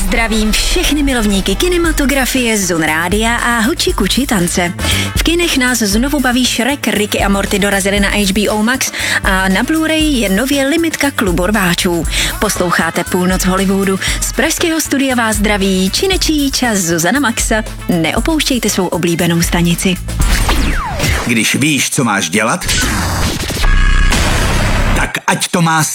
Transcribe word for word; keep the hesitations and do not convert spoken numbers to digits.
Zdravím všechny milovníky kinematografie, Zun Rádia a Huči Kuči tance. V kinech nás znovu baví Shrek, Ricky a Morty dorazili na H B O Max a na Blu-ray je nově limitka klubu rváčů. Posloucháte Půlnoc v Hollywoodu. Z pražského studia vás zdraví Činečí čas Zuzana Maxa. Neopouštějte svou oblíbenou stanici. Když víš, co máš dělat, tak ať to má